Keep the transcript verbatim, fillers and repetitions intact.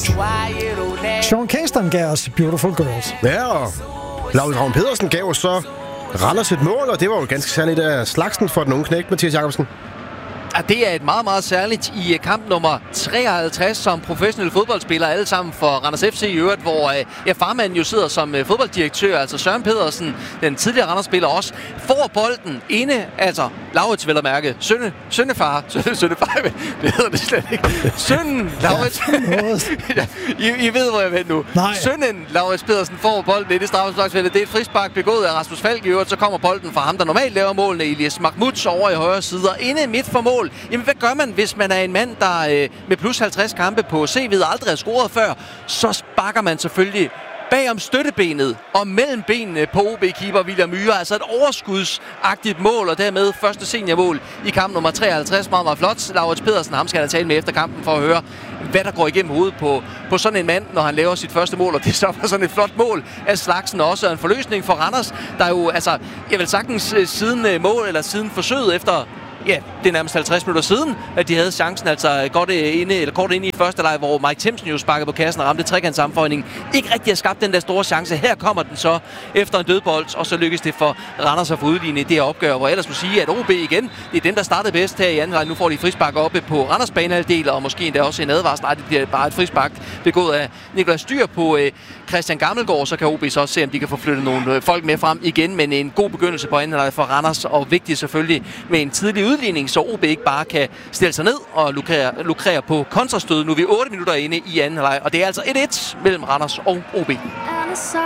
Sean Kingston gav os Beautiful Girls. Ja, og Laurits Ravn Pedersen gav os så Randers et mål, og det var jo ganske særligt af slagsen for den unge knægt, Mathias Jacobsen. Ja, det er et meget, meget særligt i kamp nummer treoghalvtreds som professionelle fodboldspillere, alle sammen for Randers F C i øvrigt, hvor ja, farmanden jo sidder som fodbolddirektør, altså Søren Pedersen, den tidligere Randers-spiller også, får bolden inde, altså Laurits vel at mærke, sønne, sønnefar, sønne, sønnefar, det hedder det slet ikke, sønnen Laurits, ja, I, I ved, hvor jeg ved nu, Nej. Sønnen Laurits Pedersen får bolden i det straffesparksfelt, det er et frispark begået af Rasmus Falk i øvrigt, så kommer bolden fra ham, der normalt laver målene, Elias Mahmoud over i højre side, og inde midt for mål. Jamen, hvad gør man, hvis man er en mand, der øh, med plus halvtreds kampe på C V'et aldrig har scoret før? Så sparker man selvfølgelig bagom støttebenet og mellem benene på O B-keeper William Myhre. Altså et overskudsagtigt mål, og dermed første seniormål i kamp nummer treoghalvtreds. Meget, meget flot. Laurits Pedersen, ham skal jeg tale med efter kampen for at høre, hvad der går igennem hovedet på, på sådan en mand, når han laver sit første mål. Og det er så sådan et flot mål af slagsen også. En forløsning for Randers, der jo, altså, jeg vil sagtens siden mål, eller siden forsøget efter... Ja, det er nærmest halvtreds minutter siden, at de havde chancen, altså godt inde, eller kort inde i første leg, hvor Mike Timsen jo sparkede på kassen og ramte trekantssammenføjning. Ikke rigtig har skabt den der store chance. Her kommer den så efter en dødbold, og så lykkes det for Randers at få udlignet i det her opgør, hvor jeg ellers må sige, at O B igen, det er den, der startede bedst her i anden leg. Nu får de frispark oppe på Randers banehalvdel, og måske endda også en advarsel. Nej, det bliver bare et frispark begået af Nikolaj Styr på øh, Christian Gammelgaard. Så kan O B så også se, om de kan få flyttet nogle øh, folk med frem igen, men en god begyndelse på anden leg for Randers, og vigtigt selvfølgelig med en tidlig udligning, så O B ikke bare kan stille sig ned og lukrere, lukrere på kontrastød. Nu er vi otte minutter inde i anden leg, og det er altså et et mellem Randers og O B.